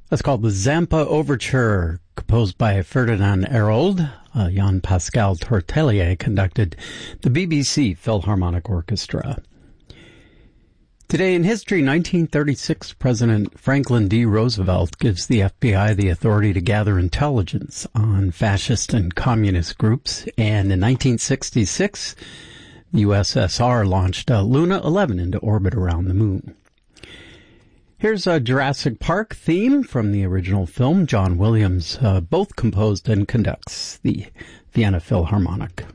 That's called the Zampa Overture, composed by Ferdinand Hérold. Jean-Pascal Tortelier conducted the BBC Philharmonic Orchestra. Today in history, 1936, President Franklin D. Roosevelt gives the FBI the authority to gather intelligence on fascist and communist groups. And in 1966, the USSR launched Luna 11 into orbit around the moon. Here's a Jurassic Park theme from the original film. John Williams both composed and conducts the Vienna Philharmonic.